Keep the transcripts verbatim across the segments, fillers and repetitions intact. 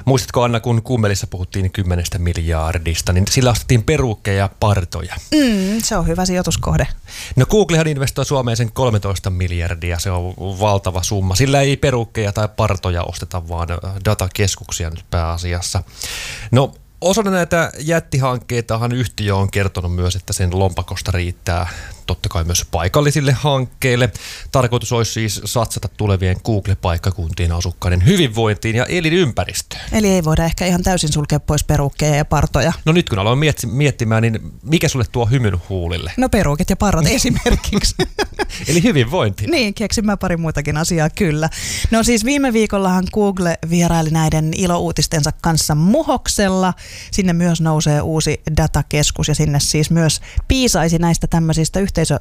Muistatko, Anna, kun Kummelissa puhuttiin kymmenestä miljardista, niin sillä ostettiin peruukkeja ja partoja. Mm, se on hyvä sijoituskohde. No Googlehan investoi Suomeen sen kolmetoista miljardia, se on valtava summa. Sillä ei peruukkeja tai partoja osteta, vaan datakeskuksia nyt pääasiassa. No osana näitä jättihankkeitahan yhtiö on kertonut myös, että sen lompakosta riittää totta kai myös paikallisille hankkeille. Tarkoitus olisi siis satsata tulevien Google-paikkakuntien asukkaiden hyvinvointiin ja elinympäristöön. Eli ei voida ehkä ihan täysin sulkea pois peruukkeja ja partoja. No nyt kun aloin miettimään, niin mikä sulle tuo hymyn huulille? No peruukit ja parrat esimerkiksi. Eli hyvinvointi. Niin, keksin mä pari muutakin asiaa, kyllä. No siis viime viikollahan Google vieraili näiden ilouutistensa kanssa Muhoksella. Sinne myös nousee uusi datakeskus ja sinne siis myös piisaisi näistä tämmöisistä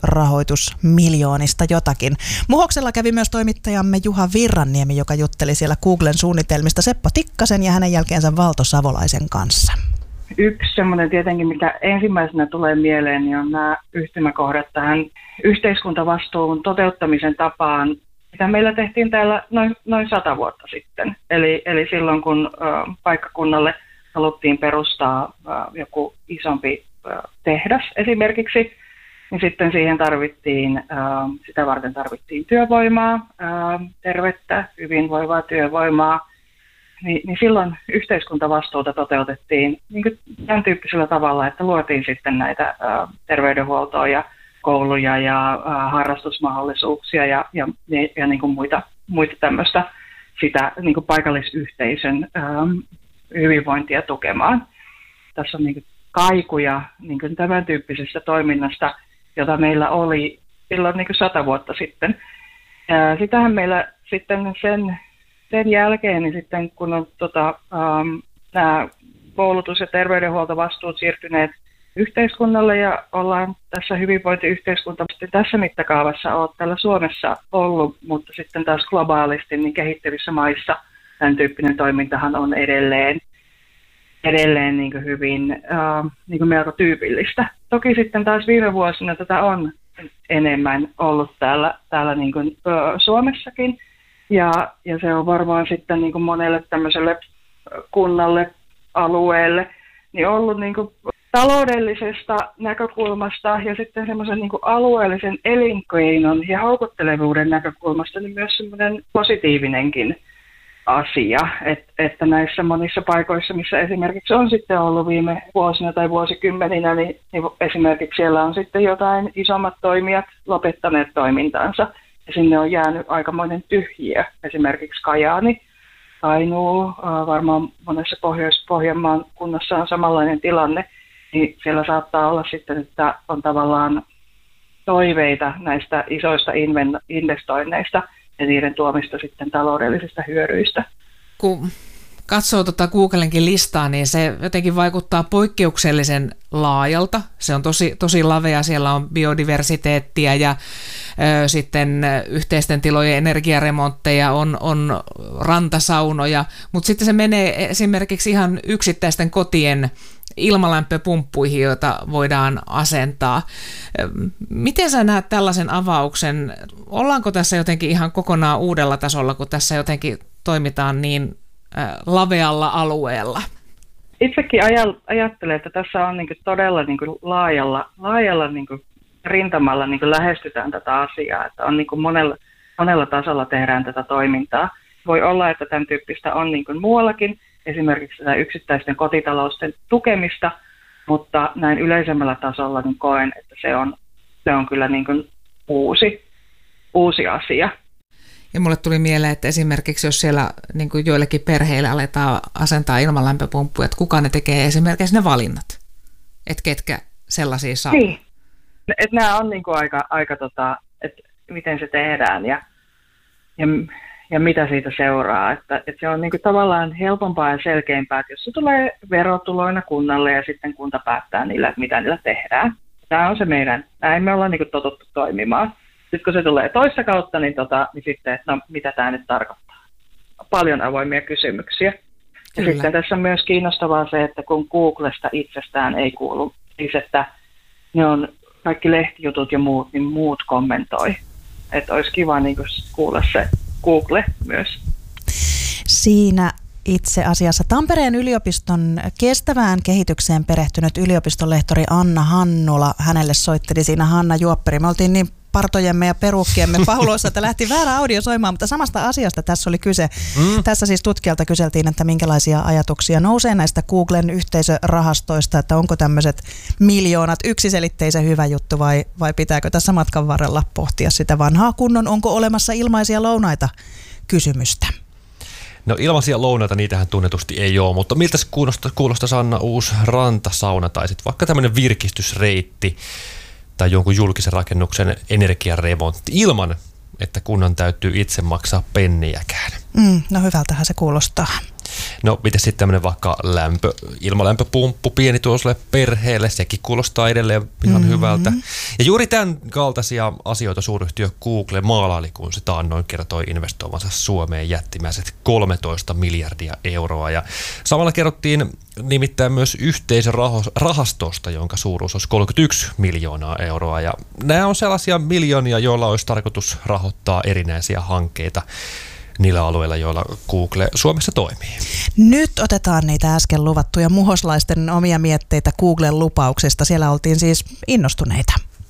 yhteisörahoitusmiljoonista jotakin. Muhoksella kävi myös toimittajamme Juha Virranniemi, joka jutteli siellä Googlen suunnitelmista Seppo Tikkasen ja hänen jälkeensä Valto Savolaisen kanssa. Yksi semmoinen tietenkin, mikä ensimmäisenä tulee mieleen, niin on nämä yhtymäkohdat tähän yhteiskuntavastuun toteuttamisen tapaan, mitä meillä tehtiin täällä noin, noin sata vuotta sitten. Eli, eli silloin, kun ö, paikkakunnalle haluttiin perustaa ö, joku isompi ö, tehdas esimerkiksi, niin sitten siihen tarvittiin, ö, sitä varten tarvittiin työvoimaa, ö, tervettä, hyvinvoivaa työvoimaa. Niin, niin silloin yhteiskuntavastuuta toteutettiin niin kuin tämän tyyppisellä tavalla, että luotiin sitten näitä ä, terveydenhuoltoa ja kouluja ja ä, harrastusmahdollisuuksia ja, ja, ja niin kuin muita, muita tämmöistä sitä niin kuin paikallisyhteisön ä, hyvinvointia tukemaan. Tässä on niin kuin kaikuja niin kuin tämän tyyppisestä toiminnasta, jota meillä oli silloin niin kuin sata vuotta sitten. Ä, sitähän meillä sitten sen... Sen jälkeen, niin sitten kun on tota, ähm, nämä koulutus- ja terveydenhuoltovastuut siirtyneet yhteiskunnalle ja ollaan tässä hyvinvointiyhteiskunta tässä mittakaavassa on täällä Suomessa ollut, mutta sitten taas globaalisti niin kehittyvissä maissa tämän tyyppinen toimintahan on edelleen, edelleen niin kuin hyvin äh, niin kuin melko tyypillistä. Toki sitten taas viime vuosina tätä on enemmän ollut täällä, täällä niin kuin, äh, Suomessakin. Ja, ja se on varmaan sitten niin kuin monelle tämmöiselle kunnalle, alueelle, niin ollut niin kuin taloudellisesta näkökulmasta ja sitten semmoisen niin kuin alueellisen elinkeinon ja houkuttelevuuden näkökulmasta niin myös semmoinen positiivinenkin asia, Et, että näissä monissa paikoissa, missä esimerkiksi on sitten ollut viime vuosina tai vuosikymmeninä, niin, niin esimerkiksi siellä on sitten jotain isommat toimijat lopettaneet toimintansa. Ja sinne on jäänyt aikamoinen tyhjiö, esimerkiksi Kajaani, Kainuu, varmaan monessa Pohjois-Pohjanmaan kunnassa on samanlainen tilanne, niin siellä saattaa olla sitten, että on tavallaan toiveita näistä isoista investoinneista ja niiden tuomista sitten taloudellisista hyödyistä. Kun katsoo tuota Googlenkin listaa, niin se jotenkin vaikuttaa poikkeuksellisen laajalta. Se on tosi, tosi lavea, siellä on biodiversiteettiä ja ö, sitten yhteisten tilojen energiaremontteja, on, on rantasaunoja, mutta sitten se menee esimerkiksi ihan yksittäisten kotien ilmalämpöpumppuihin, joita voidaan asentaa. Miten sä näet tällaisen avauksen? Ollaanko tässä jotenkin ihan kokonaan uudella tasolla, kun tässä jotenkin toimitaan niin lavealla alueella? Itsekin ajattelen, että tässä on niin kuin todella niin kuin laajalla, laajalla niin kuin rintamalla niin kuin lähestytään tätä asiaa, että on niin kuin monella, monella tasolla tehdään tätä toimintaa. Voi olla, että tämän tyyppistä on niin kuin muuallakin, esimerkiksi tätä yksittäisten kotitalousten tukemista, mutta näin yleisemmällä tasolla niin koen, että se on, se on kyllä niin kuin uusi, uusi asia. Ja mulle tuli mieleen, että esimerkiksi jos siellä niin kuin joillekin perheille aletaan asentaa ilmalämpöpumppuja, että kuka ne tekee esimerkiksi ne valinnat, että ketkä sellaisia saa. Niin, että nämä on niin kuin aika, aika tota, että miten se tehdään ja, ja, ja mitä siitä seuraa. Että, että se on niin kuin tavallaan helpompaa ja selkeämpää, että jos se tulee verotuloina kunnalle ja sitten kunta päättää niillä, että mitä niillä tehdään. Tämä on se meidän, näin me ollaan niin kuin totuttu toimimaan. Sitten kun se tulee toista kautta, niin, tota, niin sitten, no mitä tämä nyt tarkoittaa? Paljon avoimia kysymyksiä. Ja sitten tässä on myös kiinnostavaa se, että kun Googlesta itsestään ei kuulu, siis että ne on kaikki lehtijutut ja muut, niin muut kommentoi. Että olisi kiva niin kuin kuulla se Google myös. Siinä itse asiassa. Tampereen yliopiston kestävään kehitykseen perehtynyt yliopistonlehtori Anna Hannula, hänelle soitteli siinä Hanna Juopperi. Me oltiin niin partojemme ja perukkiemme pauloissa, että lähti väärä audio soimaan, mutta samasta asiasta tässä oli kyse. Mm. Tässä siis tutkijalta kyseltiin, että minkälaisia ajatuksia nousee näistä Googlen yhteisörahastoista, että onko tämmöiset miljoonat yksiselitteisen hyvä juttu vai, vai pitääkö tässä matkan varrella pohtia sitä vanhaa kunnon, onko olemassa ilmaisia lounaita kysymystä. No ilmaisia lounaita, niitähän tunnetusti ei ole, mutta miltä se kuulostaa, kuulostaa Sanna uusi rantasauna tai sitten vaikka tämmöinen virkistysreitti tai jonkun julkisen rakennuksen energiaremontti ilman, että kunnan täytyy itse maksaa penniäkään. Mm, no hyvältähän se kuulostaa. No miten sitten tämmöinen vaikka lämpö, ilmalämpöpumppu pienituloiselle perheelle, sekin kuulostaa edelleen ihan mm-hmm. hyvältä. Ja juuri tämän kaltaisia asioita suuryhtiö Google maalaili, kun se taannoin kertoi investoivansa Suomeen jättimäiset kolmetoista miljardia euroa. Ja samalla kerrottiin nimittäin myös yhteisörahastosta, jonka suuruus olisi kolmekymmentäyksi miljoonaa euroa. Ja nämä on sellaisia miljoonia, joilla olisi tarkoitus rahoittaa erinäisiä hankkeita niillä alueilla, joilla Google Suomessa toimii. Nyt otetaan niitä äsken luvattuja muhoslaisten omia mietteitä Googlen lupauksista. Siellä oltiin siis innostuneita.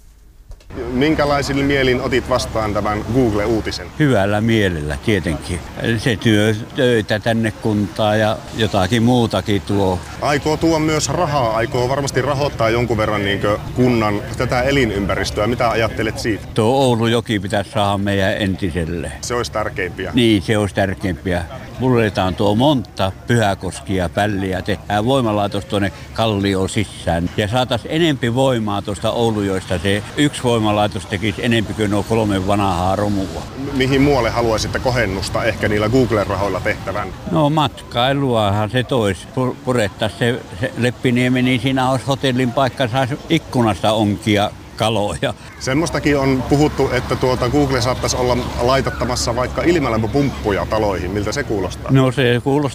Minkälaisilla mielin otit vastaan tämän Google-uutisen? Hyvällä mielellä tietenkin. Se työ töitä tänne kuntaan ja jotakin muutakin tuo. Aikoo tuo myös rahaa, aikoo varmasti rahoittaa jonkun verran niin kunnan tätä elinympäristöä. Mitä ajattelet siitä? Tuo Oulujoki pitäisi saada meidän entiselle. Se olisi tärkeimpiä. Niin, se olisi tärkeimpiä. Mulletaan tuo monta Pyhäkoskia pälliä, tehdään voimalaitos tuonne Kallioon sisään. Ja saataisiin enempi voimaa tuosta Oulujoista. Se yksi voimalaitos tekisi enempi kuin nuo kolme vanhaa romua. Mihin muualle haluaisitte kohennusta ehkä niillä Google-rahoilla tehtävän? No matkailuahan se toisi. Purettaisiin se, se Leppiniemi, niin siinä olisi hotellin paikka, saisi ikkunasta onkia kaloja. Semmoistakin on puhuttu, että tuota Google saattaisi olla laitattamassa vaikka ilmalämpöpumppuja taloihin. Miltä se kuulostaa? No se kuulostaa